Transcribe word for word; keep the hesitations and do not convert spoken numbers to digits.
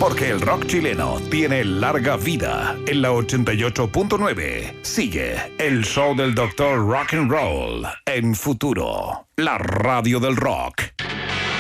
Porque el rock chileno tiene larga vida. En la ochenta y ocho punto nueve sigue el show del doctor Rock and Roll en Futuro, la radio del rock.